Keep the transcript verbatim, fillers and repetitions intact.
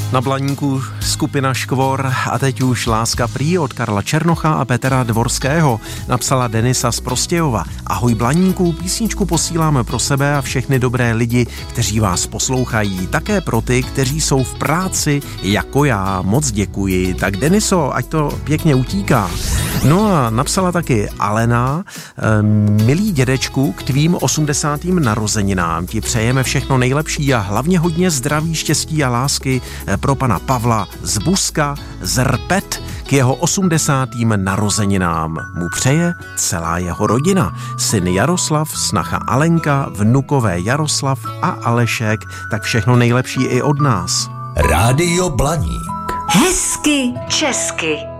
Na Blaníku skupina Škvor a teď už Láska prý od Karla Černocha a Petra Dvorského napsala Denisa z Prostějova. Ahoj Blaníku, písničku posíláme pro sebe a všechny dobré lidi, kteří vás poslouchají. Také pro ty, kteří jsou v práci jako já. Moc děkuji. Tak Deniso, ať to pěkně utíká. No a napsala taky Alena, milý dědečku, k tvým osmdesátým narozeninám ti přejeme všechno nejlepší a hlavně hodně zdraví, štěstí a lásky pro pana Pavla z Buska, z Rpet, k jeho osmdesátým narozeninám. Mu přeje celá jeho rodina. Syn Jaroslav, snacha Alenka, vnukové Jaroslav a Alešek, tak všechno nejlepší i od nás. Rádio Blaník. Hezky česky.